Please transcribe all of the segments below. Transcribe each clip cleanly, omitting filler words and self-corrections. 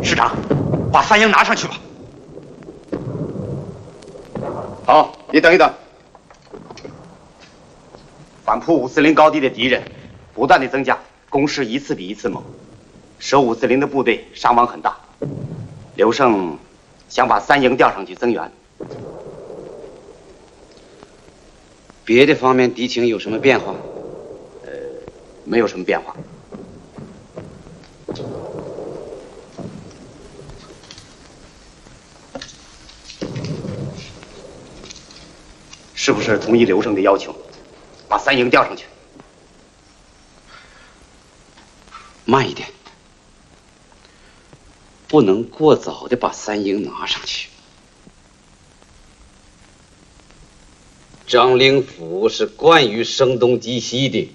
师长，把三营拿上去吧。 好，你等一等。反扑540高地的敌人不断的增加，攻势一次比一次猛，守540的部队伤亡很大。刘胜想把三营调上去增援。 别的方面敌情有什么变化？ 没有什么变化。是不是同意刘胜的要求，把三营调上去？ 慢一点，不能过早的把三营拿上去。张灵甫是惯于声东击西的，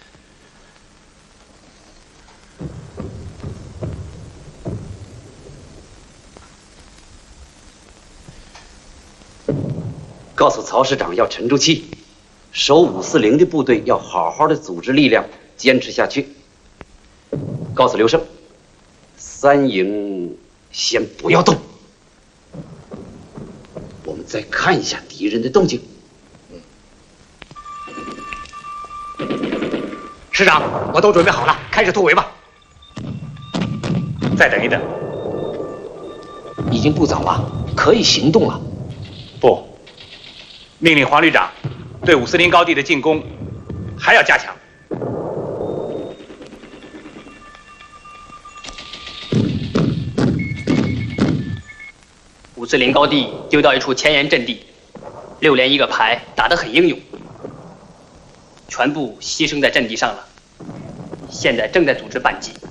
告诉曹师长要沉住气，守540的部队要好好的组织力量，坚持下去。告诉刘胜，三营先不要动，我们再看一下敌人的动静。 师长，我都准备好了，开始突围吧。再等一等， 已经不早了，可以行动了。 不，命令黄旅长对540高地的进攻还要加强。 540高地丢掉一处前沿阵地，6连1个排，打得很英勇，全部牺牲在阵地上了。现在正在组织反击。